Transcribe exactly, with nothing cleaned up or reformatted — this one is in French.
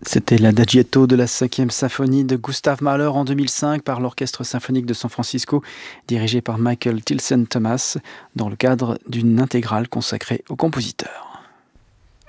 C'était l'Adagietto de la cinquième symphonie de Gustav Mahler en deux mille cinq par l'Orchestre symphonique de San Francisco, dirigé par Michael Tilson Thomas, dans le cadre d'une intégrale consacrée au compositeur.